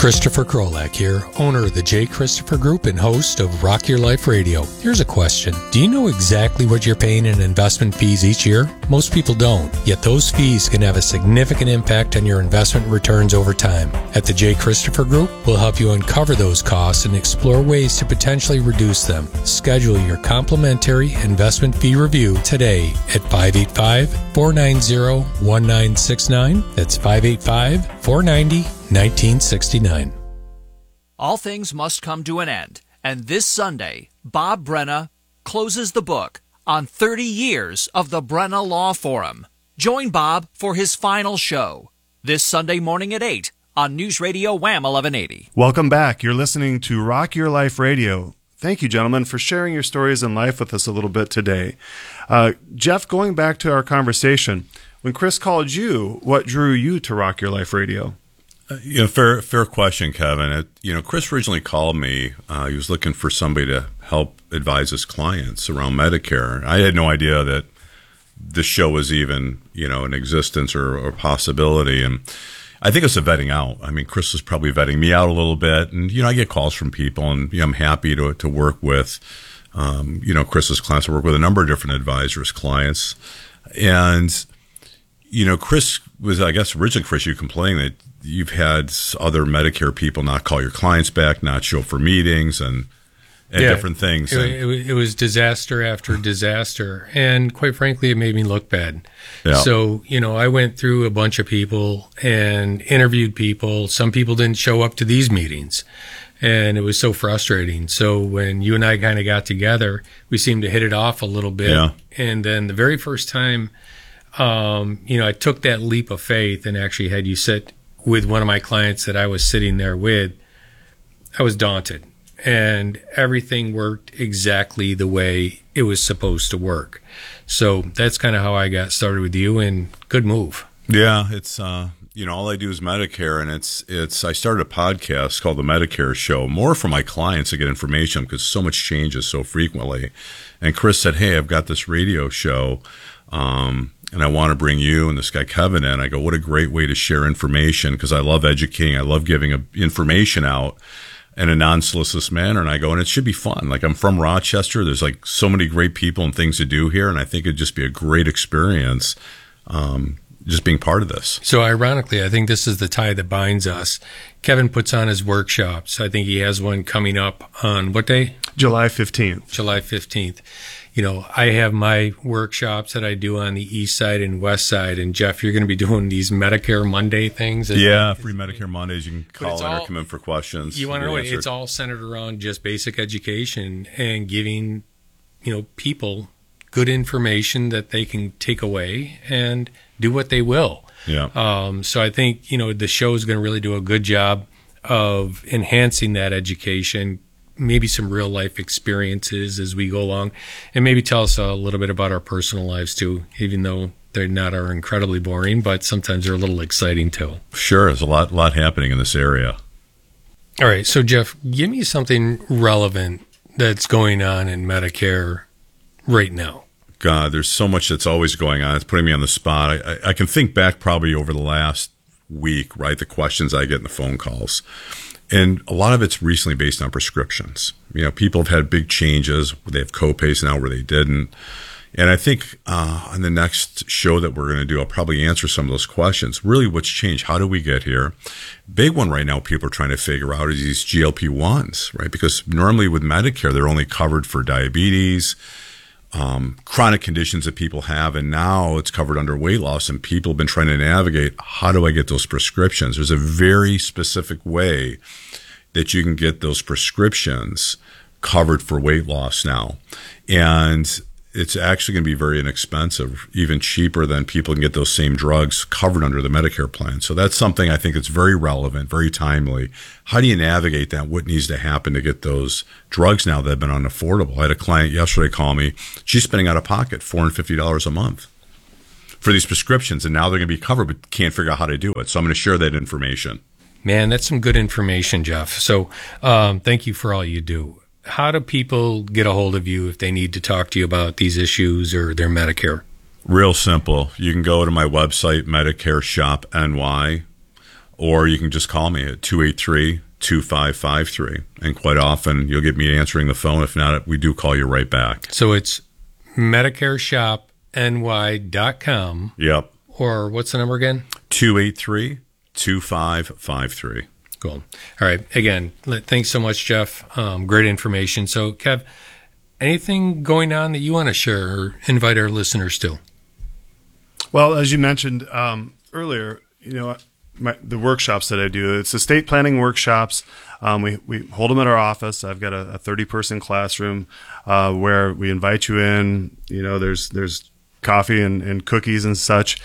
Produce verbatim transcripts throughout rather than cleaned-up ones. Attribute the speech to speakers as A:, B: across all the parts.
A: Christopher Krolak here, owner of the J. Christopher Group and host of Rock Your Life Radio. Here's a question. Do you know exactly what you're paying in investment fees each year? Most people don't, yet those fees can have a significant impact on your investment returns over time. At the J. Christopher Group, we'll help you uncover those costs and explore ways to potentially reduce them. Schedule your complimentary investment fee review today at five eight five, four nine zero, one nine six nine. That's five eight five, four nine zero, nineteen sixty-nine.
B: All things must come to an end, and this Sunday, Bob Brenna closes the book on thirty years of the Brenna Law Forum. Join Bob for his final show this Sunday morning at eight on News Radio Wham eleven eighty.
C: Welcome back. You're listening to Rock Your Life Radio. Thank you, gentlemen, for sharing your stories in life with us a little bit today. Uh, Jeff, going back to our conversation, when Chris called you, what drew you to Rock Your Life Radio?
D: Uh, you know, fair fair question, Kevin. It, you know, Chris originally called me. Uh, he was looking for somebody to help advise his clients around Medicare. I had no idea that this show was even, you know, in existence or, or possibility. And I think it's a vetting out. I mean, Chris was probably vetting me out a little bit. And, you know, I get calls from people, and you know, I'm happy to to work with, um, you know, Chris's clients. I work with a number of different advisors, clients. And, you know, Chris was, I guess, originally, Chris, you complained that you've had other Medicare people not call your clients back, not show up for meetings, and, and yeah, different things.
A: It,
D: and,
A: it, it was disaster after disaster. And quite frankly, it made me look bad. Yeah. So, you know, I went through a bunch of people and interviewed people. Some people didn't show up to these meetings. And it was so frustrating. So when you and I kind of got together, we seemed to hit it off a little bit.
D: Yeah.
A: And then the very first time, um, you know, I took that leap of faith and actually had you sit with one of my clients that I was sitting there with, I was daunted. And everything worked exactly the way it was supposed to work. So that's kind of how I got started with you, and good move.
D: Yeah, it's, uh, you know, all I do is Medicare, and it's, it's, I started a podcast called The Medicare Show, more for my clients to get information because so much changes so frequently. And Chris said, hey, I've got this radio show, um, and I want to bring you and this guy Kevin in. I go, what a great way to share information, because I love educating. I love giving a, information out in a non-solicitous manner. And I go, and it should be fun. Like, I'm from Rochester. There's like so many great people and things to do here. And I think it'd just be a great experience, um, just being part of this.
A: So ironically, I think this is the tie that binds us. Kevin puts on his workshops. I think he has one coming up on what day?
C: July fifteenth.
A: July fifteenth. You know, I have my workshops that I do on the east side and west side. And Jeff, you're going to be doing these Medicare Monday things.
D: Yeah, free Medicare Mondays. You can call in
A: all,
D: or come in for questions.
A: You want to know what? It's all centered around just basic education and giving, you know, people good information that they can take away and do what they will.
D: Yeah.
A: Um, so I think, you know, the show is going to really do a good job of enhancing that education, maybe some real life experiences as we go along, and maybe tell us a little bit about our personal lives too, even though they're not are incredibly boring, but sometimes they're a little exciting too.
D: Sure. There's a lot, lot happening in this area.
A: All right. So Jeff, give me something relevant that's going on in Medicare right now.
D: God, there's so much that's always going on. It's putting me on the spot. I, I, I can think back probably over the last week, right? The questions I get in the phone calls. And a lot of it's recently based on prescriptions. You know, people have had big changes. They have co-pays now where they didn't. And I think uh, on the next show that we're going to do, I'll probably answer some of those questions. Really, what's changed? How do we get here? Big one right now people are trying to figure out is these G L P ones, right? Because normally with Medicare, they're only covered for diabetes, Um, chronic conditions that people have, and now it's covered under weight loss, and people have been trying to navigate, how do I get those prescriptions? There's a very specific way that you can get those prescriptions covered for weight loss now. And it's actually going to be very inexpensive, even cheaper than people can get those same drugs covered under the Medicare plan. So that's something I think that's very relevant, very timely. How do you navigate that? What needs to happen to get those drugs now that have been unaffordable? I had a client yesterday call me. She's spending out of pocket four hundred fifty dollars a month for these prescriptions, and now they're going to be covered, but can't figure out how to do it. So I'm going to share that information.
A: Man, that's some good information, Jeff. So um, thank you for all you do. How do people get a hold of you if they need to talk to you about these issues or their Medicare?
D: Real simple. You can go to my website, Medicare Shop N Y, or you can just call me at two eight three, two five five three. And quite often you'll get me answering the phone. If not, we do call you right back.
A: So it's Medicare Shop N Y dot com.
D: Yep.
A: Or what's the number again?
D: two eight three, two five five three.
A: Cool. All right. Again, thanks so much, Jeff. Um, great information. So, Kev, anything going on that you want to share or invite our listeners to?
C: Well, as you mentioned um, earlier, you know, my, the workshops that I do, it's estate planning workshops. Um, we, we hold them at our office. I've got a thirty-person classroom uh, where we invite you in. You know, there's there's coffee and, and cookies and such.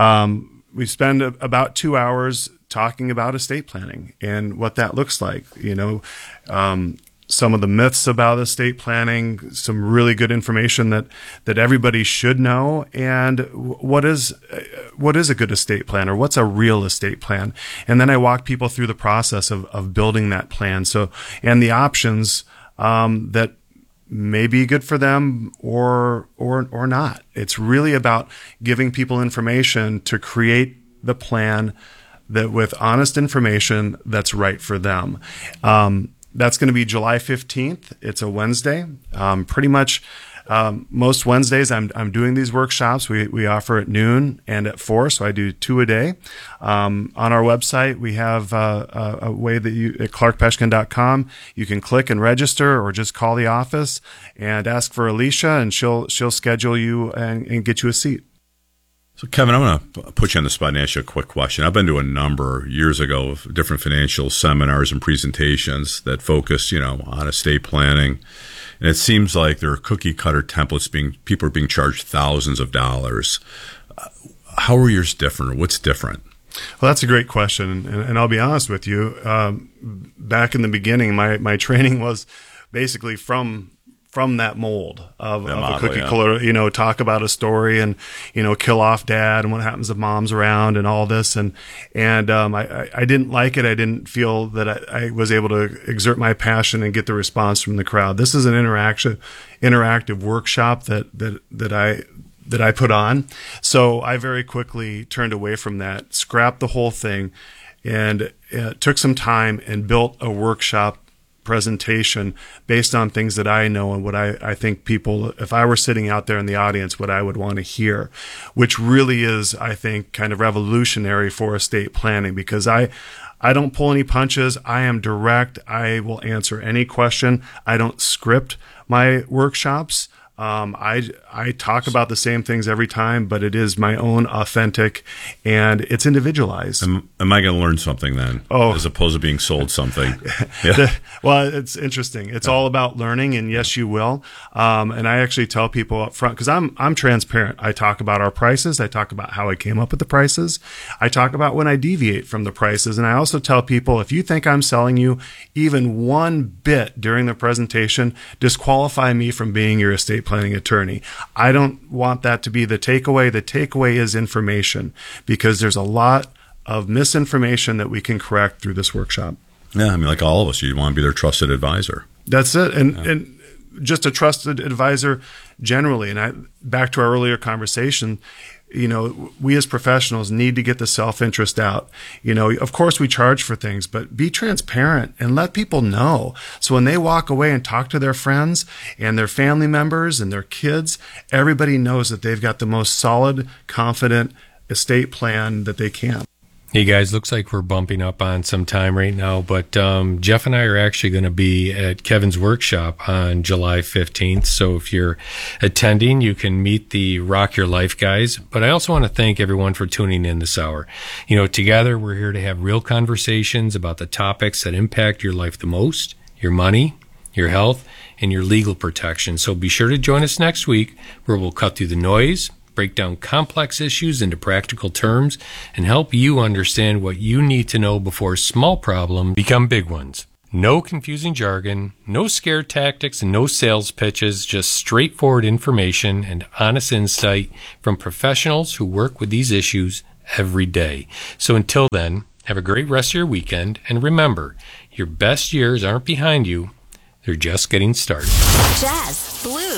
C: Um, we spend a, about two hours talking about estate planning and what that looks like. You know, um, some of the myths about estate planning, some really good information that, that everybody should know, and what is what is a good estate plan, or what's a real estate plan. And then I walk people through the process of, of building that plan. So, and the options um, that may be good for them or or or not. It's really about giving people information to create the plan that with honest information that's right for them. Um, That's going to be July fifteenth. It's a Wednesday. Um, pretty much um, most Wednesdays I'm I'm doing these workshops. We we offer at noon and at four, so I do two a day. Um, on our website, we have uh, a, a way that you at clark peshkin dot com you can click and register, or just call the office and ask for Alicia, and she'll she'll schedule you and, and get you a seat.
D: So, Kevin, I'm going to put you on the spot and ask you a quick question. I've been to a number years ago of different financial seminars and presentations that focus, you know, on estate planning. And it seems like there are cookie cutter templates being, people are being charged thousands of dollars. Uh, how are yours different, or what's different?
C: Well, that's a great question. And, and I'll be honest with you. Um, back in the beginning, my, my training was basically from from that mold of, of model, a cookie yeah. cutter, you know, talk about a story and, you know, kill off dad and what happens if mom's around and all this. And, and, um, I, I didn't like it. I didn't feel that I, I was able to exert my passion and get the response from the crowd. This is an interaction, interactive workshop that, that, that I, that I put on. So I very quickly turned away from that, scrapped the whole thing, and uh, took some time and built a workshop presentation based on things that I know and what I, I think people, if I were sitting out there in the audience, what I would want to hear, which really is, I think, kind of revolutionary for estate planning, because I, I don't pull any punches. I am direct. I will answer any question. I don't script my workshops. Um, I, I talk about the same things every time, but it is my own authentic, and it's individualized.
D: Am, am I going to learn something then?
C: Oh.
D: As opposed to being sold something? Yeah.
C: the, well, it's interesting. It's yeah. all about learning, and yes, you will. Um, and I actually tell people up front, because I'm, I'm transparent. I talk about our prices. I talk about how I came up with the prices. I talk about when I deviate from the prices. And I also tell people, if you think I'm selling you even one bit during the presentation, disqualify me from being your estate planning attorney. I don't want that to be the takeaway. The takeaway is information, because there's a lot of misinformation that we can correct through this workshop.
D: Yeah, I mean, like all of us, you want to be their trusted advisor.
C: That's it. And
D: yeah.
C: and just a trusted advisor generally. And I back to our earlier conversation, you know, we as professionals need to get the self-interest out. You know, of course we charge for things, but be transparent and let people know. So when they walk away and talk to their friends and their family members and their kids, everybody knows that they've got the most solid, confident estate plan that they can.
A: Hey guys, looks like we're bumping up on some time right now, but um, Jeff and I are actually going to be at Kevin's workshop on July fifteenth. So if you're attending, you can meet the Rock Your Life guys. But I also want to thank everyone for tuning in this hour. You know, together we're here to have real conversations about the topics that impact your life the most: your money, your health, and your legal protection. So be sure to join us next week, where we'll cut through the noise, break down complex issues into practical terms, and help you understand what you need to know before small problems become big ones. No confusing jargon, no scare tactics, and no sales pitches, just straightforward information and honest insight from professionals who work with these issues every day. So until then, have a great rest of your weekend, and remember, your best years aren't behind you, they're just getting started.
E: Jazz, blues,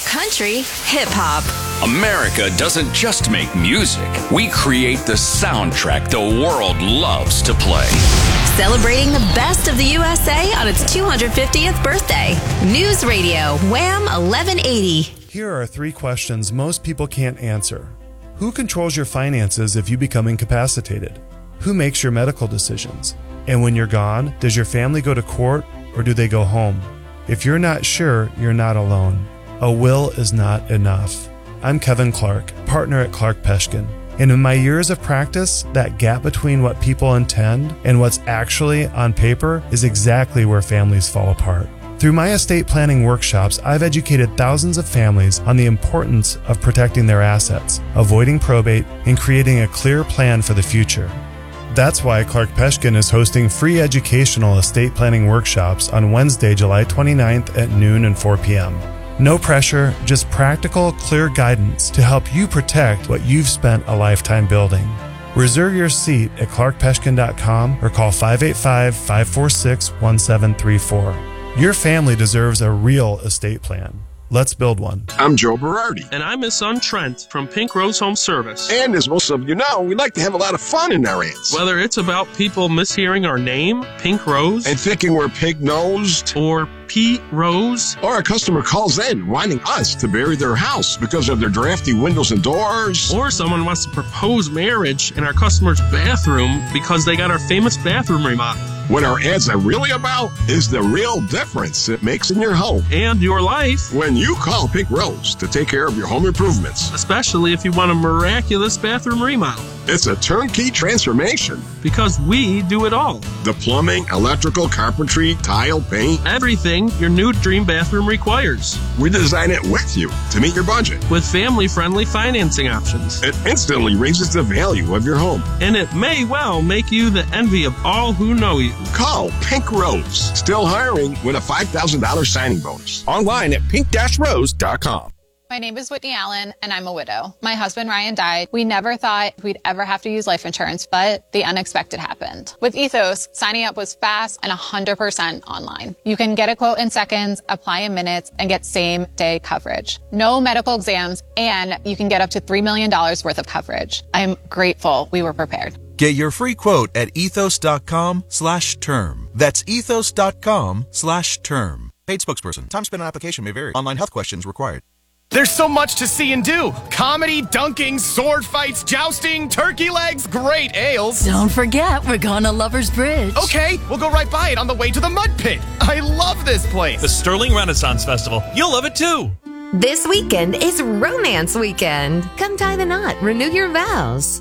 E: country, hip-hop.
F: America doesn't just make music. We create the soundtrack the world loves to play.
E: Celebrating the best of the U S A on its two hundred fiftieth birthday. News Radio, Wham eleven eighty.
C: Here are three questions most people can't answer. Who controls your finances if you become incapacitated? Who makes your medical decisions? And when you're gone, does your family go to court or do they go home? If you're not sure, you're not alone. A will is not enough. I'm Kevin Clark, partner at Clark Peshkin. And in my years of practice, that gap between what people intend and what's actually on paper is exactly where families fall apart. Through my estate planning workshops, I've educated thousands of families on the importance of protecting their assets, avoiding probate, and creating a clear plan for the future. That's why Clark Peshkin is hosting free educational estate planning workshops on Wednesday, July twenty-ninth at noon and four p.m. No pressure, just practical, clear guidance to help you protect what you've spent a lifetime building. Reserve your seat at clark peshkin dot com or call five eight five, five four six, one seven three four. Your family deserves a real estate plan. Let's build one.
G: I'm Joe Berardi.
H: And I'm his son Trent from Pink Rose Home Service.
G: And as most of you know, we like to have a lot of fun in our ads.
H: Whether it's about people mishearing our name, Pink Rose,
G: and thinking we're pig-nosed,
H: or Pete Rose,
G: or a customer calls in wanting us to bury their house because of their drafty windows and doors,
H: or someone wants to propose marriage in our customer's bathroom because they got our famous bathroom remodel.
G: What our ads are really about is the real difference it makes in your home
H: and your life
G: when you call Pink Rose to take care of your home improvements.
H: Especially if you want a miraculous bathroom remodel.
G: It's a turnkey transformation.
H: Because we do it all.
G: The plumbing, electrical, carpentry, tile, paint.
H: Everything your new dream bathroom requires.
G: We design it with you to meet your budget.
H: With family-friendly financing options.
G: It instantly raises the value of your home.
H: And it may well make you the envy of all who know you.
G: Call Pink Rose. Still hiring with a five thousand dollars signing bonus. Online at pink rose dot com.
I: My name is Whitney Allen, and I'm a widow. My husband, Ryan, died. We never thought we'd ever have to use life insurance, but the unexpected happened. With Ethos, signing up was fast and one hundred percent online. You can get a quote in seconds, apply in minutes, and get same-day coverage. No medical exams, and you can get up to three million dollars worth of coverage. I'm grateful we were prepared.
J: Get your free quote at ethos.com slash term. That's ethos.com slash term. Paid spokesperson. Time spent on application may vary. Online health questions required.
K: There's so much to see and do. Comedy, dunking, sword fights, jousting, turkey legs, great ales.
L: Don't forget, we're going to Lover's Bridge.
K: Okay, we'll go right by it on the way to the Mud Pit. I love this place.
M: The Sterling Renaissance Festival. You'll love it too.
N: This weekend is Romance Weekend. Come tie the knot, renew your vows.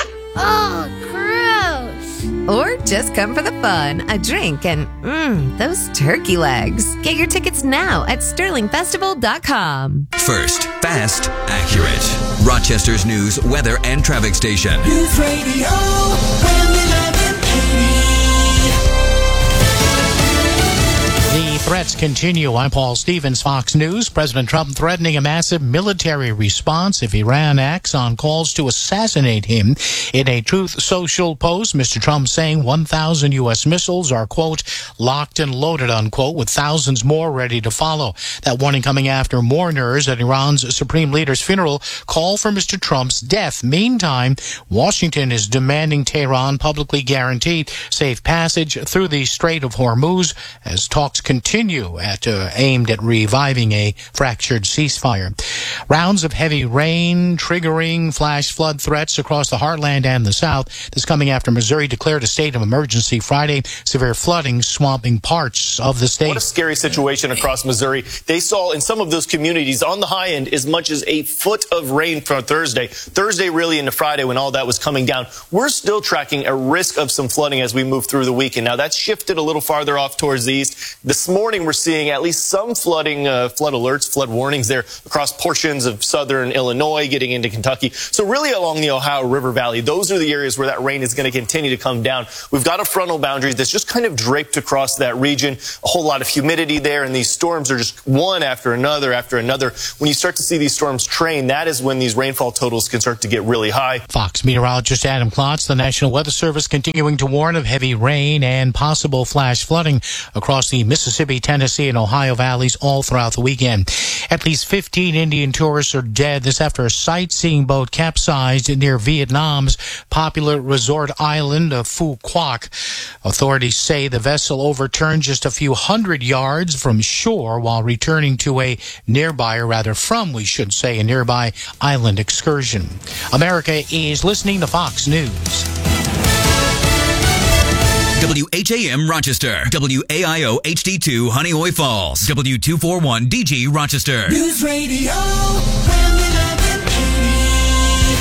O: Oh, gross.
N: Or just come for the fun, a drink, and mmm, those turkey legs. Get your tickets now at sterling festival dot com.
P: First, fast, accurate. Rochester's news, weather, and traffic station.
Q: News Radio, eleven eighty.
R: The threats continue. I'm Paul Stevens, Fox News. President Trump threatening a massive military response if Iran acts on calls to assassinate him. In a Truth Social post, Mister Trump saying one thousand U S missiles are, quote, locked and loaded, unquote, with thousands more ready to follow. That warning coming after mourners at Iran's supreme leader's funeral call for Mister Trump's death. Meantime, Washington is demanding Tehran publicly guarantee safe passage through the Strait of Hormuz as talks continue at uh, aimed at reviving a fractured ceasefire. Rounds of heavy rain triggering flash flood threats across the heartland and the South. This coming after Missouri declared a state of emergency Friday. Severe flooding swamping parts of the state.
S: What a scary situation across Missouri. They saw in some of those communities on the high end as much as a foot of rain for Thursday. Thursday really into Friday when all that was coming down. We're still tracking a risk of some flooding as we move through the weekend. Now that's shifted a little farther off towards the east. This morning we're seeing at least some flooding, uh, flood alerts, flood warnings there across portions of southern Illinois, getting into Kentucky. So really along the Ohio River Valley, those are the areas where that rain is going to continue to come down. We've got a frontal boundary that's just kind of draped across that region. A whole lot of humidity there, and these storms are just one after another after another. When you start to see these storms train, that is when these rainfall totals can start to get really high.
R: Fox meteorologist Adam Klotz. The National Weather Service continuing to warn of heavy rain and possible flash flooding across the Mississippi, Tennessee, Tennessee and Ohio valleys all throughout the weekend. At least fifteen Indian tourists are dead. This after a sightseeing boat capsized near Vietnam's popular resort island of Phu Quoc. Authorities say the vessel overturned just a few hundred yards from shore while returning to a nearby, or rather from, we should say, a nearby island excursion. America is listening to Fox News.
P: W H A M Rochester, W A I O H D two Honeoye Falls, W two forty-one D G Rochester.
Q: News Radio, Wham eleven eighty.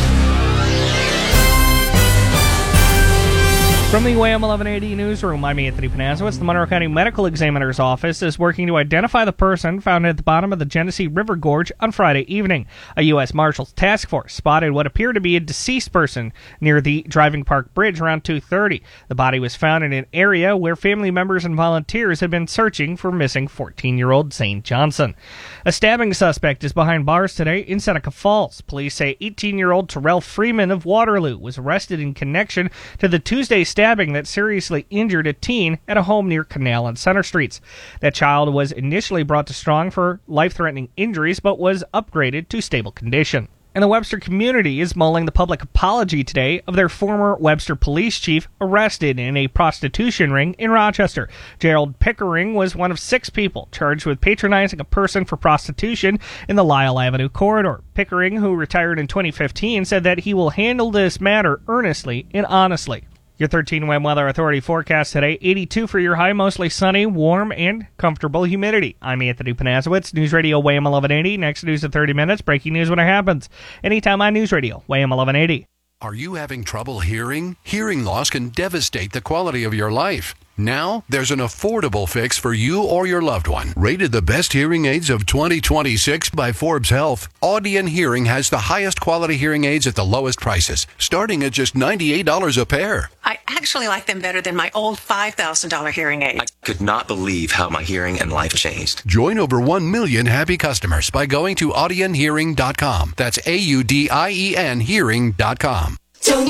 T: From the Wham eleven eighty newsroom, I'm Anthony Panazowitz. The Monroe County Medical Examiner's Office is working to identify the person found at the bottom of the Genesee River Gorge on Friday evening. A U S Marshals task force spotted what appeared to be a deceased person near the Driving Park Bridge around two thirty. The body was found in an area where family members and volunteers had been searching for missing fourteen-year-old Zane Johnson. A stabbing suspect is behind bars today in Seneca Falls. Police say eighteen-year-old Terrell Freeman of Waterloo was arrested in connection to the Tuesday stabbing that seriously injured a teen at a home near Canal and Center Streets. That child was initially brought to Strong for life-threatening injuries, but was upgraded to stable condition. And the Webster community is mulling the public apology today of their former Webster police chief arrested in a prostitution ring in Rochester. Gerald Pickering was one of six people charged with patronizing a person for prostitution in the Lyle Avenue corridor. Pickering, who retired in twenty fifteen, said that he will handle this matter earnestly and honestly. Your thirteen Wham Weather Authority forecast today, eighty-two for your high, mostly sunny, warm, and comfortable humidity. I'm Anthony Panazowitz, News Radio Wham eleven eighty. Next news in thirty minutes, breaking news when it happens. Anytime on News Radio, Wham eleven eighty.
U: Are you having trouble hearing? Hearing loss can devastate the quality of your life. Now, there's an affordable fix for you or your loved one. Rated the best hearing aids of twenty twenty-six by Forbes Health, Audion Hearing has the highest quality hearing aids at the lowest prices, starting at just ninety-eight dollars a pair.
V: I actually like them better than my old five thousand dollars hearing aid.
W: I could not believe how my hearing and life changed.
U: Join over one million happy customers by going to audion hearing dot com. That's A U D I E N hearing dot com.